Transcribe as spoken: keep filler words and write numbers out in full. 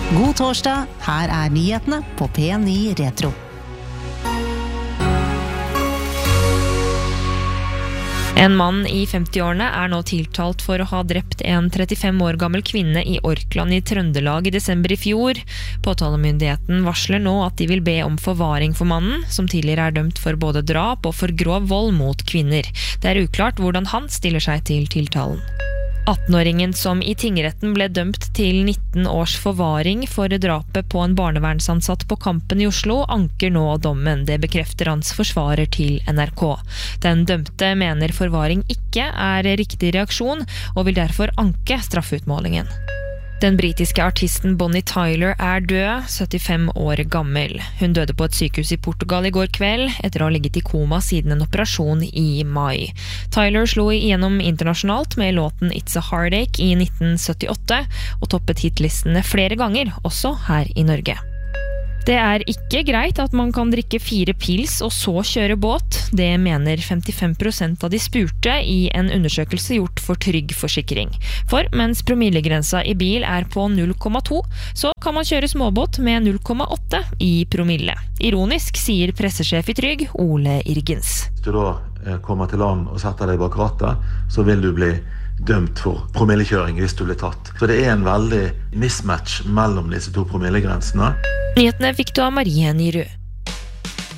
God torsdag, her er nyhetene på P ni Retro. En mann i femti-årene er nå tiltalt for å ha drept en trettifem år gammel kvinne i Orkland i Trøndelag i desember i fjor. Påtalemyndigheten varsler nå at de vil be om forvaring for mannen, som tidligere er dømt for både drap og for grov vold mot kvinner. Det er uklart hvordan han stiller seg til tiltalen. atten-åringen som i tingretten ble dømt til nitten års forvaring for drapet på en barnevernsansatt på Kampen i Oslo, anker nå dommen. Det bekrefter hans forsvarer til N R K. Den dømte mener forvaring ikke er riktig reaksjon, og vil derfor anke straffeutmålingen. Den britiske artisten Bonnie Tyler er død, syttifem år gammel. Hun døde på et sykehus i Portugal i går kveld, etter å ha ligget i koma siden en operasjon i mai. Tyler slo igjennom internasjonalt med låten It's a Heartache i nitten syttiåtte, og toppet hitlistene flere ganger, også her i Norge. Det er ikke greit at man kan drikke fire pils og så kjøre båt. Det mener femtifem prosent av de spurte i en undersøkelse gjort for Trygg Forsikring. For mens promillegrensa i bil er på null komma to, så kan man kjøre småbåt med null komma åtte i promille. Ironisk, sier pressesjef i Trygg, Ole Irgens. Hvis du da kommer til land og setter deg bak rattet, så vil du bli dømt for promillekjøring hvis du blir tatt. Så det er en veldig mismatch mellom disse to promillegrensene. Nyhetene fikk du av Marie Nyrud.